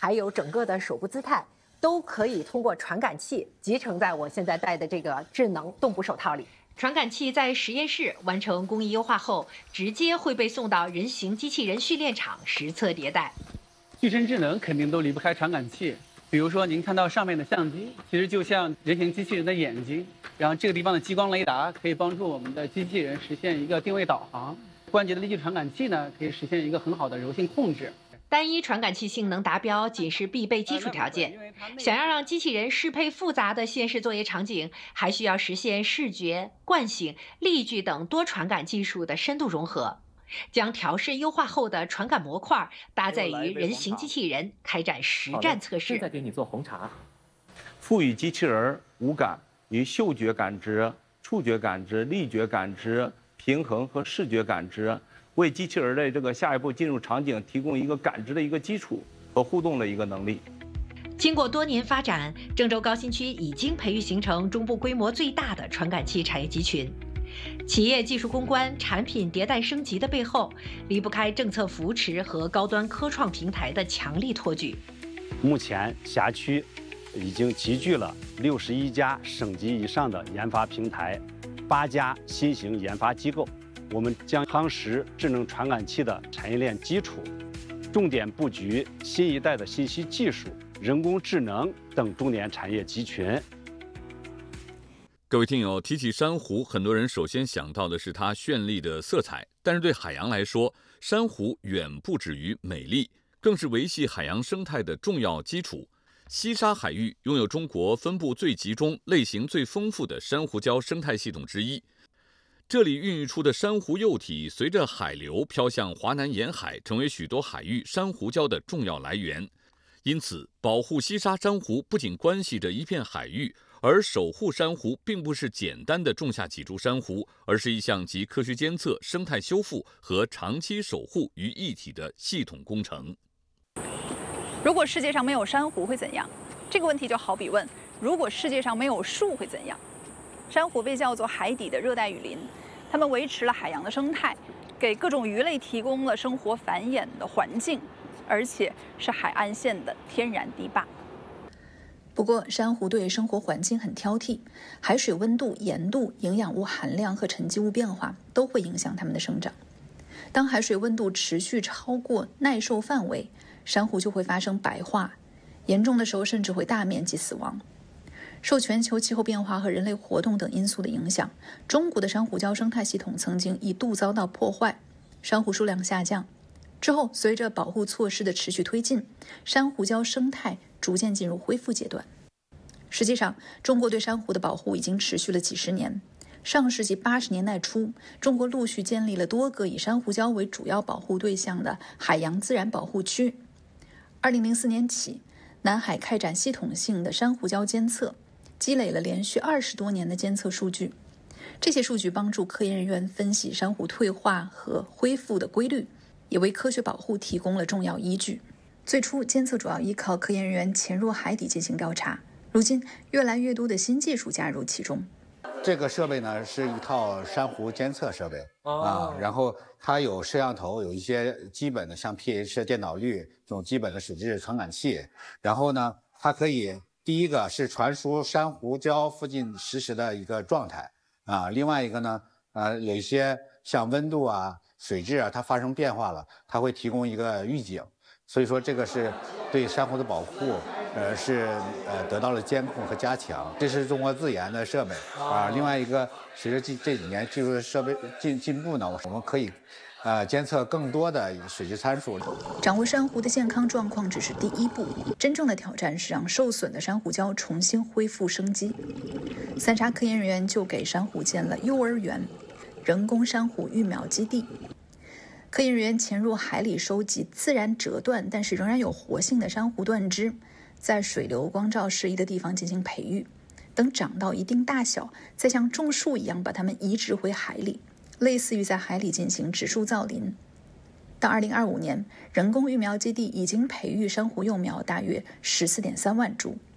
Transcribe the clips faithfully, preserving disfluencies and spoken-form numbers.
还有整个的手部姿态，都可以通过传感器集成在我现在戴的这个智能动捕手套里。传感器在实验室完成工艺优化后，直接会被送到人形机器人训练场实测迭代。 具身智能肯定都离不开传感器，比如说您看到上面的相机，其实就像人形机器人的眼睛，然后这个地方的激光雷达可以帮助我们的机器人实现一个定位导航。关节的力矩传感器呢，可以实现一个很好的柔性控制。 单一传感器性能达标仅是必备基础条件，想要让机器人适配复杂的现实作业场景，还需要实现视觉、惯性、力矩等多传感技术的深度融合。将调试优化后的传感模块搭载于人形机器人，开展实战测试。 现在给你做红茶。 赋予机器人五感，与嗅觉感知、触觉感知、力觉感知、平衡和视觉感知。为机器人的这个下一步进入场景提供一个感知的一个基础和互动的一个能力。 经过多年发展，郑州高新区已经培育形成中部规模最大的传感器产业集群。企业技术攻关、产品迭代升级的背后，离不开政策扶持和高端科创平台的强力托举。 目前辖区已经集聚了六十一家省级以上的研发平台，八家新型研发机构。我们将夯实智能传感器的产业链基础，重点布局新一代的信息技术、人工智能等重点产业集群。 各位听友，提起珊瑚，很多人首先想到的是它绚丽的色彩，但是对海洋来说，珊瑚远不止于美丽，更是维系海洋生态的重要基础。西沙海域拥有中国分布最集中、类型最丰富的珊瑚礁生态系统之一。这里孕育出的珊瑚幼体，随着海流飘向华南沿海，成为许多海域珊瑚礁的重要来源。因此，保护西沙珊瑚不仅关系着一片海域，而守护珊瑚并不是简单的种下几株珊瑚，而是一项集科学监测、生态修复和长期守护于一体的系统工程。 如果世界上没有珊瑚会怎样？这个问题就好比问：如果世界上没有树会怎样？珊瑚被叫做海底的热带雨林，它们维持了海洋的生态，给各种鱼类提供了生活繁衍的环境，而且是海岸线的天然堤坝。 不过，珊瑚对生活环境很挑剔，海水温度、盐度、营养物含量和沉积物变化都会影响它们的生长。当海水温度持续超过耐受范围，珊瑚就会发生白化，严重的时候甚至会大面积死亡。受全球气候变化和人类活动等因素的影响，中国的珊瑚礁生态系统曾经一度遭到破坏，珊瑚数量下降。之后，随着保护措施的持续推进，珊瑚礁生态逐渐进入恢复阶段。实际上，中国对珊瑚的保护已经持续了几十年。上世纪八十年代初，中国陆续建立了多个以珊瑚礁为主要保护对象的海洋自然保护区。二零零四年起，南海开展系统性的珊瑚礁监测，积累了连续二十多年的监测数据。这些数据帮助科研人员分析珊瑚退化和恢复的规律，也为科学保护提供了重要依据。最初，监测主要依靠科研人员潜入海底进行调查，如今越来越多的新技术加入其中。 这个设备呢是一套珊瑚监测设备、哦、啊，然后它有摄像头，有一些基本的像 P H 电导率这种基本的水质传感器，然后呢，它可以第一个是传输珊瑚礁附近实时的一个状态啊，另外一个呢，呃，有一些像温度啊、水质啊，它发生变化了，它会提供一个预警，所以说这个是对珊瑚的保护。呃，是呃得到了监控和加强，这是中国自研的设备啊。另外一个，随着这这几年技术设备进进步呢，我们可以呃监测更多的水质参数。 掌握珊瑚的健康状况只是第一步，真正的挑战是让受损的珊瑚礁重新恢复生机。三沙科研人员就给珊瑚建了幼儿园、人工珊瑚育苗基地。科研人员潜入海里收集自然折断但是仍然有活性的珊瑚断枝，在水流光照适宜的地方进行培育，等长到一定大小，再像种树一样把它们移植回海里，类似于在海里进行植树造林。到二零二五年，人工育苗基地已经培育珊瑚幼苗大约十四点三万株。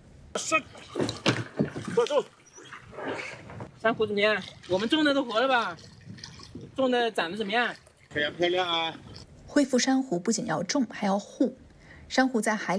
坐住！珊瑚怎么样？我们种的都活了吧？种的长得怎么样？ 非常漂亮啊！ 恢复珊瑚不仅要种，还要护。珊瑚在海里